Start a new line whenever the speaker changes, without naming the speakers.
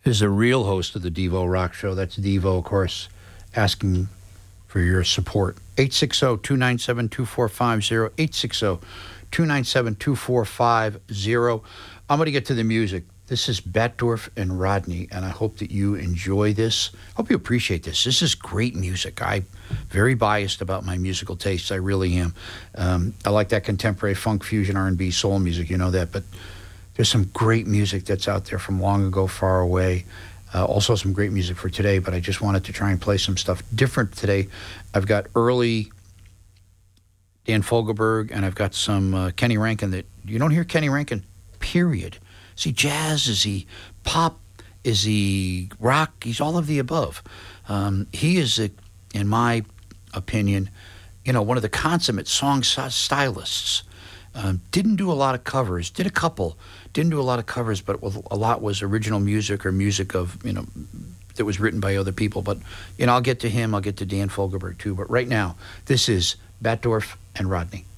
is the real host of the Devo Rock Show. That's Devo, of course, asking for your support. 860-297-2450, 860-297-2450. I'm going to get to the music. This is Batdorf and Rodney, and I hope that you enjoy this. Hope you appreciate this. This is great music. I'm very biased about my musical tastes. I really am. I like that contemporary funk, fusion, R&B, soul music. You know that, but there's some great music that's out there from long ago, far away. Also some great music for today, but I just wanted to try and play some stuff different today. I've got early Dan Fogelberg, and I've got some Kenny Rankin that you don't hear Kenny Rankin, period. Is he jazz? Is he pop? Is he rock? He's all of the above. He is, in my opinion, one of the consummate song stylists. Didn't do a lot of covers. Did a couple. Didn't do a lot of covers, but a lot was original music or music of, that was written by other people. But, I'll get to him. I'll get to Dan Fogelberg, too. But right now, this is Batdorf and Rodney.